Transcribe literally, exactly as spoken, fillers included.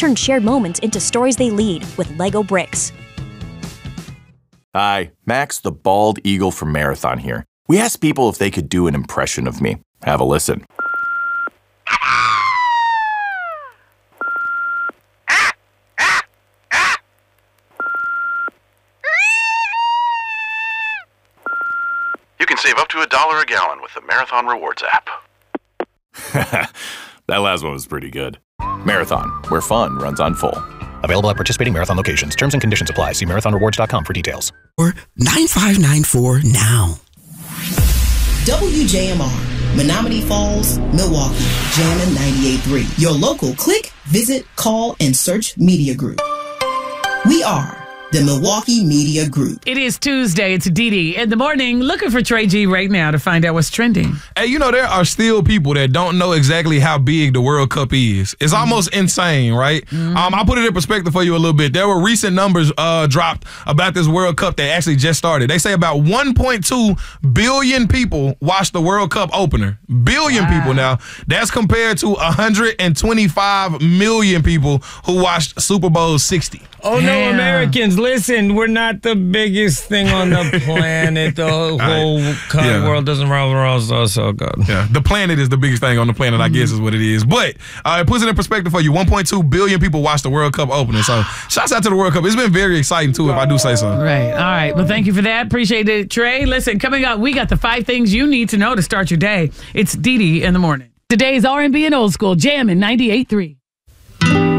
turn shared moments into stories they lead with Lego bricks. Hi, Max the Bald Eagle from Marathon here. We asked people if they could do an impression of me. Have a listen. You can save up to a dollar a gallon with the Marathon Rewards app. That last one was pretty good. Marathon, where fun runs on full. Available at participating Marathon locations. Terms and conditions apply. See marathon rewards dot com for details. Or nine five nine four now. W J M R, Menominee Falls, Milwaukee, Jammin' ninety-eight point three. Your local click, visit, call, and search media group. We are the Milwaukee Media Group. It is Tuesday. It's Dee Dee in the morning, looking for Trey G right now to find out what's trending. Hey, you know, there are still people that don't know exactly how big the World Cup is. It's mm-hmm. almost insane, right? Mm-hmm. Um, I'll put it in perspective for you a little bit. There were recent numbers uh, dropped about this World Cup that actually just started. They say about one point two billion people watched the World Cup opener. Billion wow. people now. That's compared to one hundred twenty-five million people who watched Super Bowl sixty. Oh, no, Damn. Americans, listen, we're not the biggest thing on the planet. The whole right. kind yeah. world doesn't revolve around us, so good. Yeah, the planet is the biggest thing on the planet, mm-hmm. I guess is what it is. But uh, it puts it in perspective for you. one point two billion people watched the World Cup opener. So shouts out to the World Cup. It's been very exciting, too, if I do say so. Right. All right. Well, thank you for that. Appreciate it, Trey. Listen, coming up, we got the five things you need to know to start your day. It's Dee Dee in the morning. Today's R and B and old school, Jammin' ninety-eight point three.